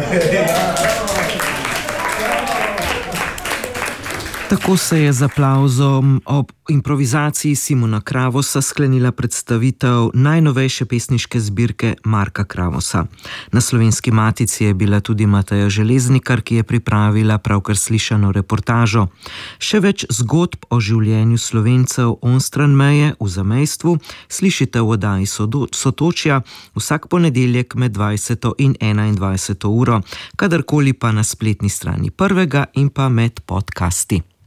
Tako se je z aplavzom ob improvizaciji Simona Kravosa sklenila predstavitev najnovejše pesniške zbirke Marka Kravosa. Na Slovenski matici je bila tudi Mateja Železnikar, ki je pripravila pravkar slišano reportažo. Še več zgodb o življenju Slovencev onstran meje v zamejstvu slišite v oddaji Sotočja vsak ponedeljek med 20. in 21. uro, kadarkoli pa na spletni strani Prvega in pa med podcasti.